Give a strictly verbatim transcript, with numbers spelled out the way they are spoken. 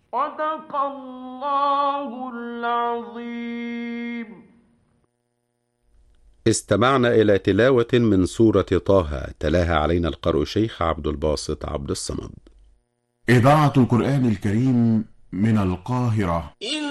صدق الله العظيم. استمعنا إلى تلاوة من سورة طه، تلاها علينا القارئ الشيخ عبد الباسط عبد الصمد. إذاعة القرآن الكريم من القاهرة.